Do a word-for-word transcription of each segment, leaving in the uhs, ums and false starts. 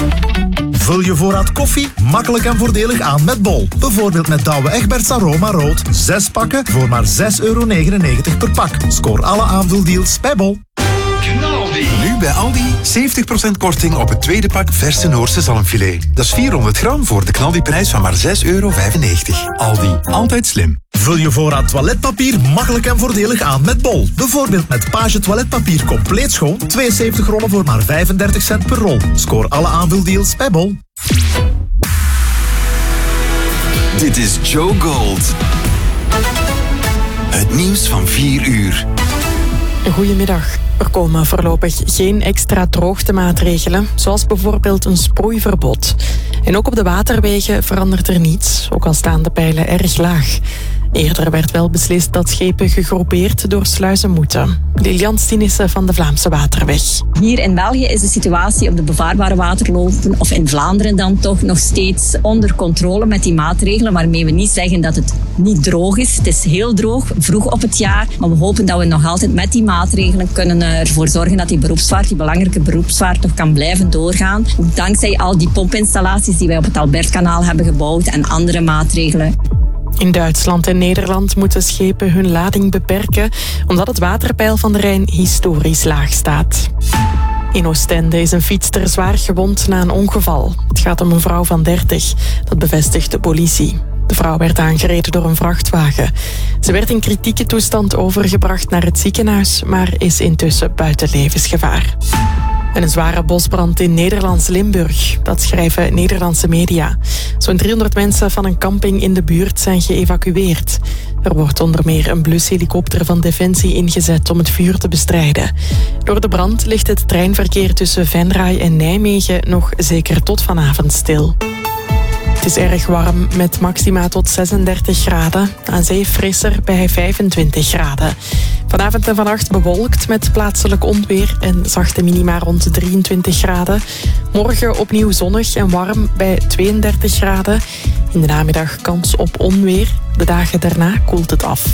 Vul je voorraad koffie makkelijk en voordelig aan met Bol. Bijvoorbeeld met Douwe Egberts Aroma Rood. Zes pakken voor maar zes euro negenennegentig per pak. Scoor alle aanvuldeals bij Bol. Nu bij Aldi zeventig procent korting op het tweede pak verse Noorse zalmfilet. Dat is vierhonderd gram voor de knaldiprijs van maar zes euro vijfennegentig. Aldi, altijd slim. Vul je voorraad toiletpapier makkelijk en voordelig aan met Bol. Bijvoorbeeld met Page toiletpapier compleet schoon. tweeënzeventig rollen voor maar vijfendertig cent per rol. Scoor alle aanvuldeals bij Bol. Dit is Joe Gold. Het nieuws van vier uur. Goedemiddag. Er komen voorlopig geen extra droogtemaatregelen, zoals bijvoorbeeld een sproeiverbod. En ook op de waterwegen verandert er niets, ook al staan de pijlen erg laag. Eerder werd wel beslist dat schepen gegroepeerd door sluizen moeten. Lilian Stinissen van de Vlaamse Waterweg. Hier in België is de situatie op de bevaarbare waterlopen, of in Vlaanderen dan toch, nog steeds onder controle met die maatregelen, waarmee we niet zeggen dat het niet droog is. Het is heel droog, vroeg op het jaar, maar we hopen dat we nog altijd met die maatregelen kunnen ervoor zorgen dat die beroepsvaart, die belangrijke beroepsvaart, nog kan blijven doorgaan. Dankzij al die pompinstallaties die wij op het Albertkanaal hebben gebouwd en andere maatregelen. In Duitsland en Nederland moeten schepen hun lading beperken, omdat het waterpeil van de Rijn historisch laag staat. In Oostende is een fietster zwaar gewond na een ongeval. Het gaat om een vrouw van dertig, dat bevestigt de politie. De vrouw werd aangereden door een vrachtwagen. Ze werd in kritieke toestand overgebracht naar het ziekenhuis, maar is intussen buiten levensgevaar. En een zware bosbrand in Nederlands Limburg. Dat schrijven Nederlandse media. Zo'n driehonderd mensen van een camping in de buurt zijn geëvacueerd. Er wordt onder meer een blushelikopter van Defensie ingezet om het vuur te bestrijden. Door de brand ligt het treinverkeer tussen Venray en Nijmegen nog zeker tot vanavond stil. Het is erg warm met maxima tot zesendertig graden. Aan zee frisser bij vijfentwintig graden. Vanavond en vannacht bewolkt met plaatselijk onweer en zachte minima rond drieëntwintig graden. Morgen opnieuw zonnig en warm bij tweeëndertig graden. In de namiddag kans op onweer. De dagen daarna koelt het af.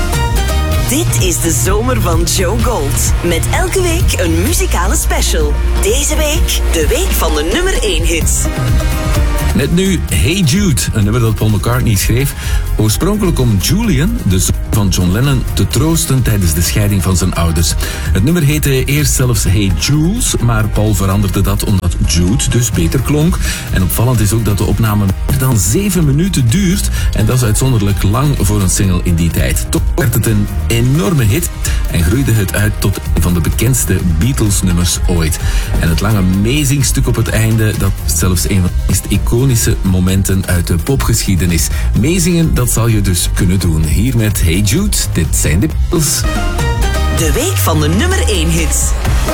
Dit is de zomer van Joe Gold. Met elke week een muzikale special. Deze week de week van de nummer één hits. Net nu Hey Jude, een nummer dat Paul McCartney schreef. Oorspronkelijk om Julian, de zoon van John Lennon, te troosten tijdens de scheiding van zijn ouders. Het nummer heette eerst zelfs Hey Jules, maar Paul veranderde dat omdat Jude dus beter klonk. En opvallend is ook dat de opname meer dan zeven minuten duurt. En dat is uitzonderlijk lang voor een single in die tijd. Toch werd het een enorme hit en groeide het uit tot een van de bekendste Beatles-nummers ooit. En het lange amazing-stuk op het einde, dat is zelfs een van de meest iconische momenten uit de popgeschiedenis. Meezingen, dat zal je dus kunnen doen. Hier met Hey Jude, dit zijn de Beatles. De week van de nummer één hits.